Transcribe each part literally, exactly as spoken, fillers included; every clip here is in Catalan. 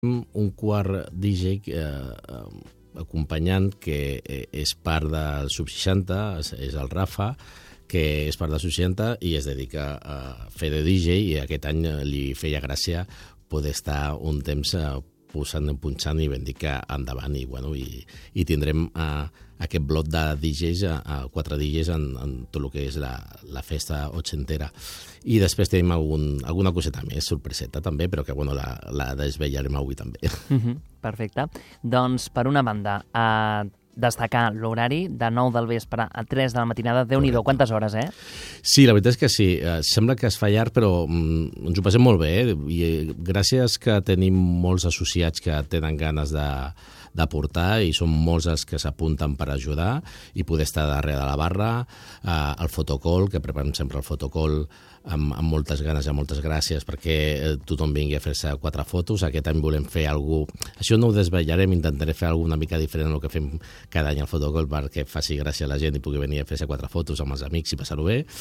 un quart D J eh, acompanyant que és part del sub seixanta, és el Rafa, que és part del sub seixanta i es dedica a fer de D J, i aquest any li feia gràcia poder estar un temps posant, punxant i ben dir que endavant, i, bueno, i, i tindrem uh, aquest bloc de D Js, uh, quatre D Js en, en tot el que és la, la festa ochentera. I després tenim algun, alguna coseta més, sorpreseta també, però que bueno, la, la desvetllarem avui també. Mm-hmm, perfecte. Doncs, per una banda, uh, destacar l'horari de nou del vespre a tres de la matinada. Déu-n'hi-do, quantes hores, eh? Sí, la veritat és que sí. Uh, sembla que es fa llarg, però mm, ens ho passem molt bé, eh? I gràcies que tenim molts associats que tenen ganes de d'aportar, i són molts els que s'apunten per ajudar i poder estar darrere de la barra, eh, el fotocall, que preparem sempre el fotocall amb, amb moltes ganes i moltes gràcies perquè tothom vingui a fer-se quatre fotos. Aquest any volem fer alguna cosa, això no ho desvetllarem, intentaré fer alguna mica diferent del que fem cada any al fotocall perquè faci gràcia a la gent i pugui venir a fer-se quatre fotos amb els amics i passar-ho bé.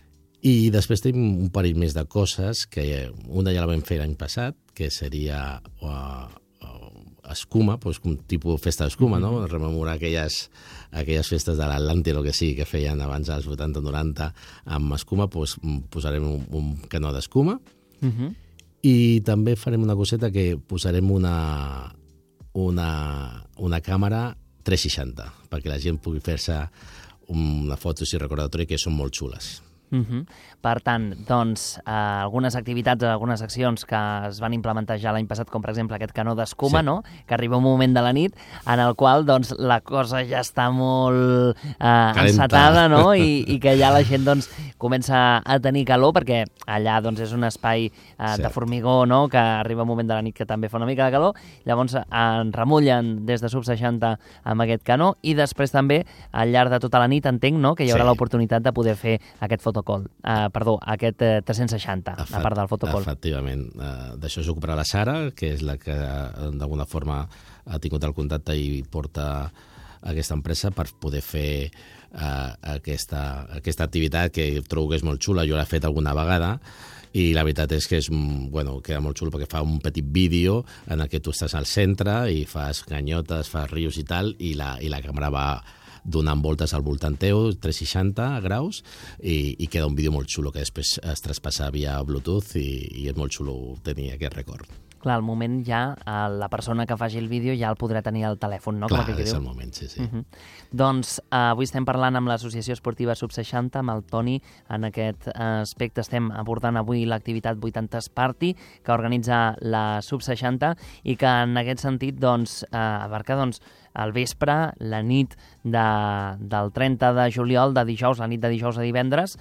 I després tenim un parell més de coses, que una ja la vam fer l'any passat, que seria uh, escuma, doncs un tipus festa d'escuma, no? Rememorar aquelles, aquelles festes de l'Atlante, el que sigui, que feien abans als vuitanta noranta amb escuma, doncs posarem un, un canó d'escuma. Uh-huh. I també farem una coseta que posarem una, una, una càmera tres seixanta, perquè la gent pugui fer-se una foto i recordatori, que són molt xules. Uh-huh. Per tant, doncs, eh, algunes activitats, algunes accions que es van implementar ja l'any passat, com per exemple aquest canó d'escuma, sí, no? Que arriba un moment de la nit en el qual doncs, la cosa ja està molt eh, encetada, no? I, i que ja la gent doncs, comença a tenir calor, perquè allà doncs, és un espai eh, sí, de formigó, no? Que arriba un moment de la nit que també fa una mica de calor, llavors en remullen des de sub seixanta amb aquest canó, i després també al llarg de tota la nit entenc, no? Que hi haurà sí, l'oportunitat de poder fer aquest fotocall. Uh, perdó, aquest uh, tres cents seixanta, Efect, a part del fotocall. Efectivament. Uh, D'això s'ocuparà la Sara, que és la que d'alguna forma ha tingut el contacte i porta aquesta empresa per poder fer uh, aquesta, aquesta activitat, que trobo que és molt xula. Jo l'he fet alguna vegada i la veritat és que és, bueno, queda molt xulo perquè fa un petit vídeo en el que tu estàs al centre i fas ganyotes, fas rius i tal, i la, i la càmera va donant voltes al voltant teu, tres seixanta graus, i, i queda un vídeo molt xulo que després es traspassa via Bluetooth, i, i és molt xulo tenir aquest record. Clar, al moment ja la persona que faci el vídeo ja el podrà tenir al telèfon, no? Clar, Com és diu. el moment, sí, sí. Uh-huh. Doncs uh, avui estem parlant amb l'Associació Esportiva sub seixanta, amb el Toni. En aquest aspecte estem abordant avui l'activitat vuitanta Party, que organitza la sub seixanta, i que en aquest sentit doncs, uh, abarca doncs, al vespre, la nit de, del trenta de juliol, de dijous, la nit de dijous a divendres.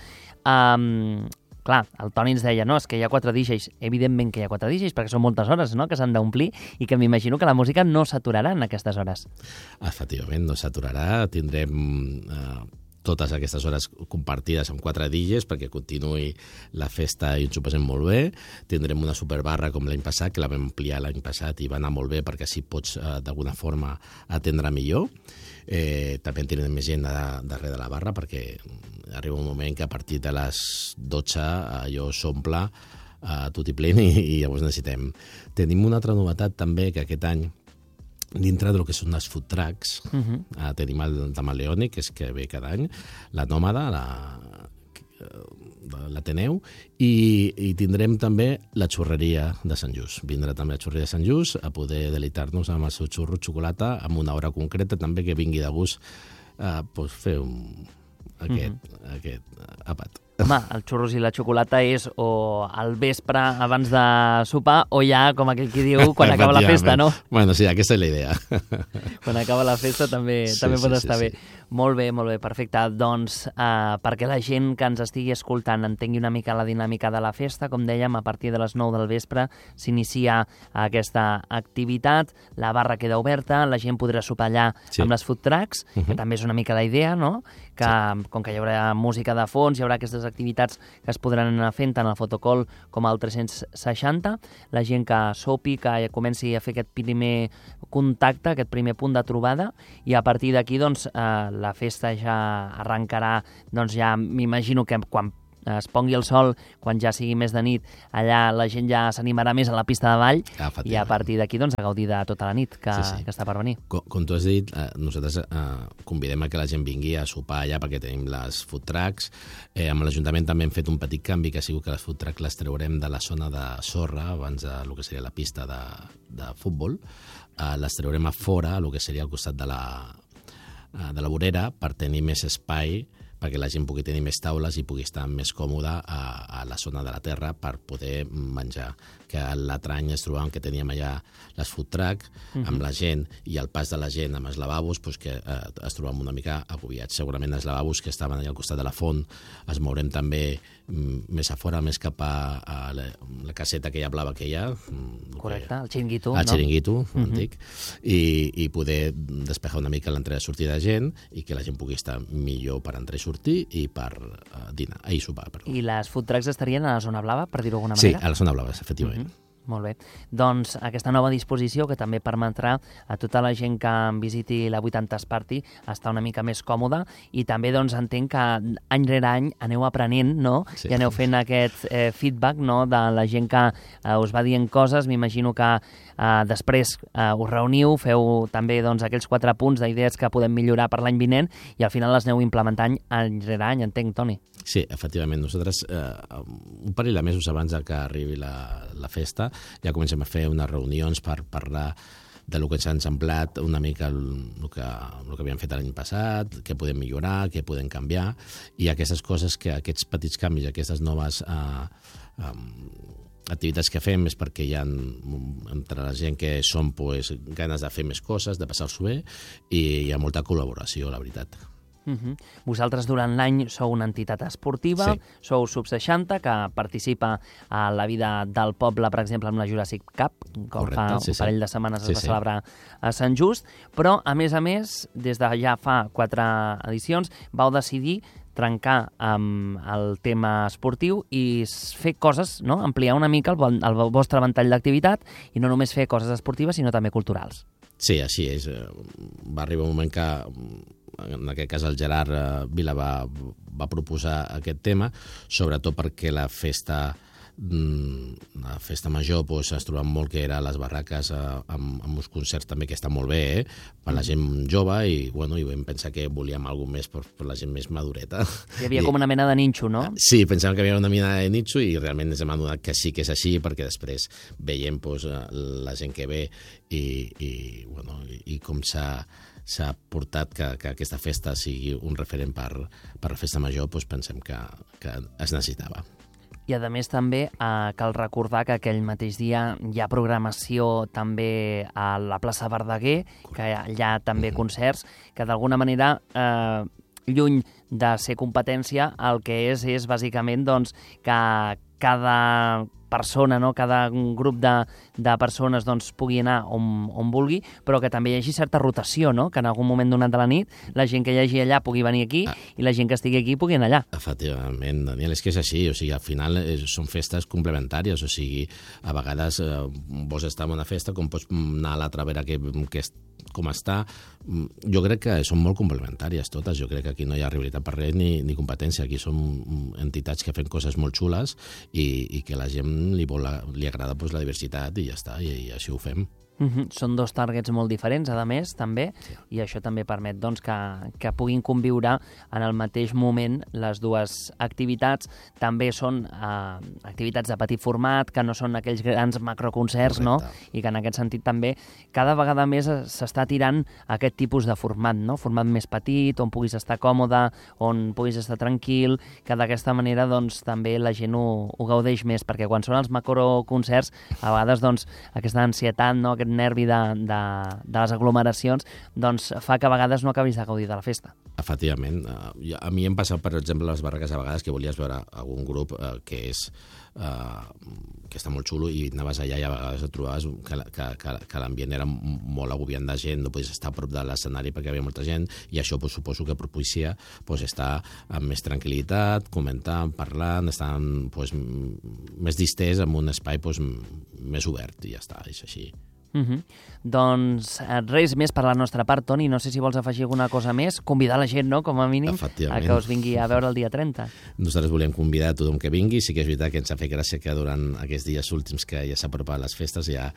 Um, clar, el Toni ens deia, no, és que hi ha quatre D Js. Evidentment que hi ha quatre D Js, perquè són moltes hores, no?, que s'han d'omplir, i que m'imagino que la música no s'aturarà en aquestes hores. Efectivament, no s'aturarà. Tindrem eh, totes aquestes hores compartides amb quatre D Js perquè continuï la festa i ens ho passem molt bé. Tindrem una superbarra com l'any passat, que la vam ampliar l'any passat i va anar molt bé perquè així pots eh, d'alguna forma atendre millor. Eh, també en tindrem més gent de, darrere de la barra, perquè arriba un moment que a partir de les dotze allò s'omple eh, tot i plen, i, i llavors necessitem. Tenim una altra novetat també, que aquest any dintre del que són els food trucks, uh-huh. eh, tenim el Tamaleoni, que és que ve cada any, la Nòmada, la, l'Ateneu, i, i tindrem també la xurreria de Sant Just. Vindrà també la xurreria de Sant Just a poder deleitar-nos amb el seu xurro de xocolata, amb una hora concreta també que vingui de gust eh, pues fer un, aquest, uh-huh. aquest àpat. Home, el xurros i la xocolata és o al vespre abans de sopar o ja, com aquell qui diu, quan acaba la festa, no? Bueno, sí, aquesta és la idea. Quan acaba la festa també, sí, també pot sí, estar sí, bé. Sí. Molt bé, molt bé, perfecte. Doncs eh, perquè la gent que ens estigui escoltant entengui una mica la dinàmica de la festa, com dèiem, a partir de les nou del vespre s'inicia aquesta activitat, la barra queda oberta, la gent podrà sopar allà sí. amb les food trucks, uh-huh. que també és una mica la idea, no?, que sí. com que hi haurà música de fons, hi haurà aquestes activitats que es podran anar fent tant al fotocall com al tres cents seixanta, la gent que sopi, que comenci a fer aquest primer contacte, aquest primer punt de trobada, i a partir d'aquí doncs, eh, la festa ja arrencarà, doncs ja m'imagino que quan es pongui el sol, quan ja sigui més de nit, allà la gent ja s'animarà més a la pista de ball Ah, i a partir d'aquí doncs, a gaudir de tota la nit que, Sí, sí. que està per venir. Com, com tu has dit, eh, nosaltres eh, convidem a que la gent vingui a sopar allà perquè tenim les food trucks. Eh, amb l'Ajuntament també hem fet un petit canvi, que ha sigut que les food trucks les treurem de la zona de sorra, abans de lo que seria la pista de, de futbol. Eh, les treurem a fora, el que seria al costat de la, eh, de la vorera, per tenir més espai, perquè la gent pugui tenir més taules i pugui estar més còmoda a, a la zona de la terra per poder menjar. Que l'altre any es trobàvem que teníem allà les food truck uh -huh. amb la gent i el pas de la gent amb els lavabos, doncs que eh, es trobàvem una mica agobiats. Segurament els lavabos que estaven allà al costat de la font es mourem també mm, més a fora, més cap a, a la, la caseta aquella blava que hi ha. Correcte, el xiringuito. El no? xiringuito, uh Mhm. -huh. antic, i, i poder despejar una mica l'entrada i sortida de gent i que la gent pugui estar millor per entrar i sortir i per uh, dinar, i sopar, perdó. I les food trucks estarien a la zona blava, per dir-ho d'alguna Sí, manera? a la zona blava, efectivament. Mhm. Molt bé. Doncs aquesta nova disposició que també permetrà a tota la gent que en visiti la vuitanta Party estar una mica més còmoda i també doncs entenc que any rere any aneu aprenent, no? Sí. I aneu fent aquest eh, feedback, no?, de la gent que eh, us va dient coses. M'imagino que eh, després eh, us reuniu, feu també doncs aquells quatre punts d'idees que podem millorar per l'any vinent i al final les aneu implementant any rere any, entenc, Toni. Sí, efectivament. Nosaltres, eh, un parell de mesos abans que arribi la, la festa, ja comencem a fer unes reunions per parlar de lo que ens ha semblat una mica el, el, que, el que havíem fet l'any passat, què podem millorar, què podem canviar, i aquestes coses, que aquests petits canvis, aquestes noves eh, eh, activitats que fem és perquè hi ha entre la gent que som pues, ganes de fer més coses, de passar-s'ho bé, i hi ha molta col·laboració, la veritat. Uh-huh. Vosaltres durant l'any sou una entitat esportiva, Sí. sou sub seixanta, que participa a la vida del poble, per exemple, amb la Jurassic Cup, com Correcte, fa sí, un sí. parell de setmanes Sí, es va sí. celebrar a Sant Just, però, a més a més, des de ja fa quatre edicions, vau decidir trencar amb el tema esportiu i s- fer coses, no?, ampliar una mica el, vo- el vostre ventall d'activitat i no només fer coses esportives, sinó també culturals. Sí, així és. Eh, Va arribar un moment que, en aquest cas, el Gerard eh, Vila va, va proposar aquest tema, sobretot perquè la festa mm, la festa major doncs, es trobava molt que era a les barraques eh, amb, amb uns concerts també que estan molt bé, eh, per la gent jove, i, bueno, i vam pensar que volíem alguna més per, per la gent més madureta. Hi havia I, com una mena de ninxo, no? Sí, pensàvem que hi havia una mina de nitxo i realment ens hem adonat que sí que és així, perquè després veiem doncs, la gent que ve i, i, bueno, i, i com s'ha s'ha portat que, que aquesta festa sigui un referent per, per la festa major, doncs pensem que, que es necessitava. I, a més, també eh, cal recordar que aquell mateix dia hi ha programació també a la plaça Verdaguer, que hi ha també concerts, que d'alguna manera, eh, lluny de ser competència, el que és és bàsicament doncs, que cada persona, no? Cada grup de, de persones doncs, pugui anar on, on vulgui, però que també hi hagi certa rotació, no? Que en algun moment donat de la nit la gent que hi hagi allà pugui venir aquí Ah. i la gent que estigui aquí pugui anar allà. Efectivament, Daniel, és que és així, o sigui, al final eh, són festes complementàries, o sigui, a vegades eh, vols estar en una festa com pots anar a l'altra a veure que, que és, com està. Jo crec que són molt complementàries totes, jo crec que aquí no hi ha rivalitat per res ni, ni competència, aquí som entitats que fem coses molt xules i, i que la gent li, vol, li agrada pues, la diversitat i ja està, i, i així ho fem. Uh-huh. Són dos targets molt diferents, a més, també, sí. I això també permet doncs, que, que puguin conviure en el mateix moment les dues activitats. També són eh, activitats de petit format, que no són aquells grans macroconcerts, no? I que en aquest sentit també cada vegada més s'està tirant aquest tipus de format, no? Format més petit, on puguis estar còmode, on puguis estar tranquil, que d'aquesta manera doncs, també la gent ho, ho gaudeix més, perquè quan són els macroconcerts, a vegades doncs, aquesta ansietat, no? Aquest nervi de, de, de les aglomeracions, doncs fa que a vegades no acabis de gaudir de la festa. Efectivament. Uh, a mi em passa, per exemple, a les barraques a vegades que volies veure algun grup uh, que és uh, que està molt xulo i anaves allà i a vegades et trobaves que, que, que, que l'ambient era molt agobiant de gent, no podies estar a prop de l'escenari perquè hi havia molta gent, i això pues, suposo que propicia pues, estar amb més tranquil·litat, comentant, parlant, estar pues, més distès en un espai pues, més obert, i ja està, és així. Uh-huh. Doncs res més per la nostra part, Toni. No sé si vols afegir alguna cosa més. Convidar la gent, no?, com a mínim, a que us vingui a veure el dia trenta. Nosaltres volem convidar a tothom que vingui. Sí que és veritat que ens ha fet gràcia que durant aquests dies últims que ja s'apropen les festes, ja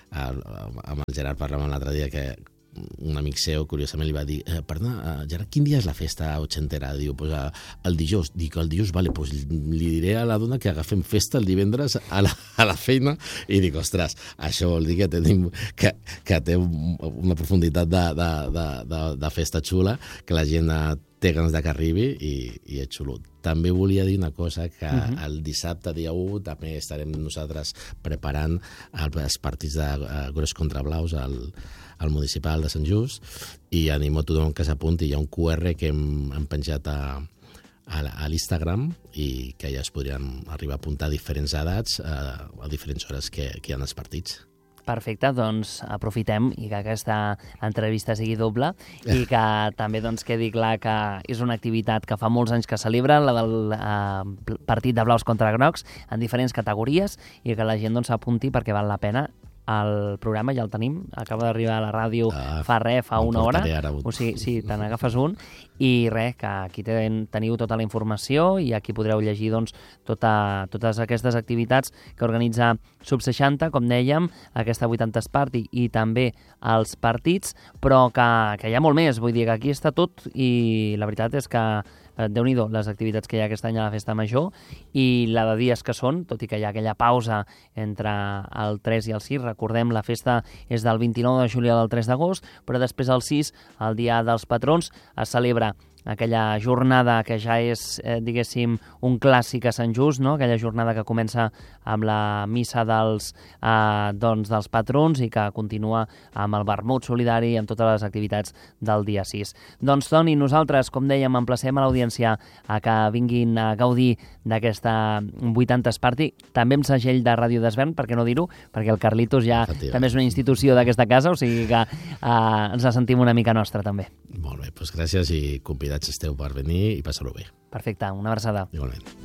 amb el Gerard parlàvem l'altre dia que un amic seu, curiosament, li va dir eh, perdona, Gerard, quin dia és la festa ochentera? Diu, pues, el dijous. Dic, el dijous, vale, pues li diré a la dona que agafem festa el divendres a la, a la feina, i dic, ostres, això vol dir que tenim que, que té una profunditat de, de, de, de, de festa xula, que la gent té ganes de que arribi, i, i és xulo. També volia dir una cosa, que uh-huh. el dissabte, dia u, també estarem nosaltres preparant els partits de uh, Gros contra Blaus al, al municipal de Sant Just, i animo a tothom que s'apunti. Hi ha un cu erre que hem, hem penjat a, a, a l'Instagram, i que ja es podrien arribar a apuntar a diferents edats, a, a diferents hores que, que hi ha els partits. Perfecte, doncs aprofitem i que aquesta entrevista sigui doble i que també doncs, quedi clar que és una activitat que fa molts anys que celebra, la del eh, partit de blaus contra grocs, en diferents categories, i que la gent doncs, s'apunti perquè val la pena. El programa ja el tenim, acaba d'arribar a la ràdio ah, fa res, fa una hora, o sigui, sí, te n'agafes un, i res, que aquí ten, teniu tota la informació i aquí podreu llegir doncs, tota, totes aquestes activitats que organitza Sub seixanta, com dèiem, aquesta vuitanta Party i també els partits, però que, que hi ha molt més, vull dir que aquí està tot, i la veritat és que Déu-n'hi-do les activitats que hi ha aquest any a la Festa Major, i la de dies que són, tot i que hi ha aquella pausa entre el tres i el sis. Recordem, la festa és del vint-i-nou de juliol al tres d'agost, però després el sis, el dia dels patrons, es celebra aquella jornada que ja és, eh, diguéssim, un clàssic a Sant Just, no? Aquella jornada que comença amb la missa dels, eh, doncs, dels patrons i que continua amb el vermut solidari i amb totes les activitats del dia sis. Doncs, Toni, nosaltres, com dèiem, emplacem a l'audiència a que vinguin a gaudir d'aquesta vuitanta Party, també amb segell de Ràdio d'Esvern, per què no dir-ho, perquè el Carlitos ja també és una institució d'aquesta casa, o sigui que eh, ens la sentim una mica nostra, també. Molt bé, doncs gràcies, i convidats esteu per venir i passar-ho bé. Perfecte, una abraçada. Igualment.